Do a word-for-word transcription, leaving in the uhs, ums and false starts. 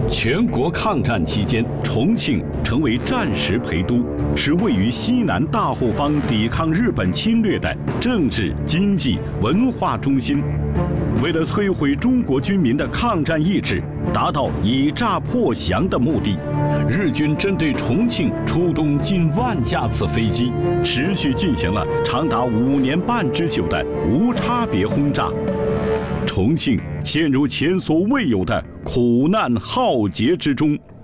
全国抗战期间，重庆成为战时陪都，是位于西南大后方抵抗日本侵略的政治、经济、文化中心。为了摧毁中国军民的抗战意志，达到以诈破降的目的，日军针对重庆出动近万架次飞机，持续进行了长达五年半之久的无差别轰炸。重庆陷入前所未有的苦难浩劫之中。